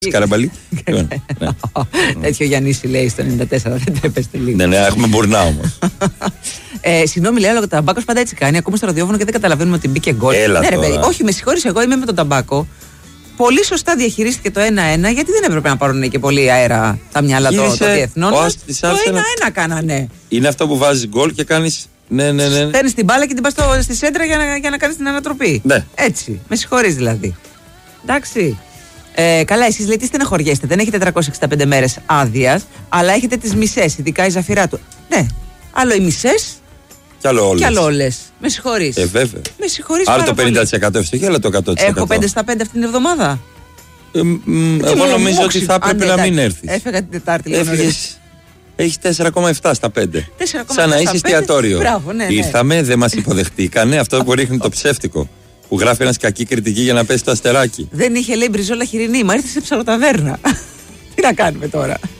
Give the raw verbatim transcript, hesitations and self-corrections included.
Καραμπαλί. Τέτοιο Γιαννίση λέει στο ενενήντα τέσσερα, δεν τρέπεστε λίγο. Ναι, ναι, έχουμε μπουρνά όμως. Ε, συγγνώμη, λέω, αλλά ο ταμπάκος πάντα έτσι κάνει. Ακούμε στο ραδιόφωνο και δεν καταλαβαίνουμε ότι μπήκε γκολ. Έλα ναι, ρε, τώρα. παιδί. Όχι, με συγχωρείς, εγώ είμαι με τον ταμπάκο. Πολύ σωστά διαχειρίστηκε το ένα ένα, γιατί δεν έπρεπε να πάρουν και πολύ αέρα τα μυαλά των διεθνών. Το ένα ένα κάνανε. Είναι αυτό που βάζεις γκολ και κάνεις. Ναι, ναι, ναι. Παίρνεις την μπάλα και την πας στη σέντρα για να, για να κάνεις την ανατροπή. Ναι. Έτσι. Με συγχωρείς δηλαδή. Εντάξει. Ε, καλά, εσείς λέτε τι στεναχωριέστε. Δεν έχετε τριακόσιες εξήντα πέντε μέρες άδειας, αλλά έχετε τις μισές, ειδικά η Ζαφυρά του. Ναι. Άλλο οι μισές. Κι άλλο όλες. Κι άλλο όλες. Με συγχωρείς. Ε, βέβαια. Με συγχωρείς. Άλλο το πενήντα τοις εκατό εύστοχη, άλλο το εκατό τοις εκατό. Έχω πέντε στα πέντε αυτήν την εβδομάδα. Ε, μ, εγώ νομίζω ότι θα έπρεπε να μην έρθεις. Έφεγα την Τετάρτη λίγο. Έχει τέσσερα κόμμα επτά στα πέντε. Σαν να είσαι εστιατόριο. Μπράβο, ναι, ναι. Ήρθαμε, δεν μας υποδεχτήκανε. Αυτό που ρίχνει το ψεύτικο. Που γράφει ένας κακή κριτική για να πέσει το αστεράκι. Δεν είχε λέει μπριζόλα χοιρινή. Μα ήρθε σε ψαλοταβέρνα. Τι να κάνουμε τώρα.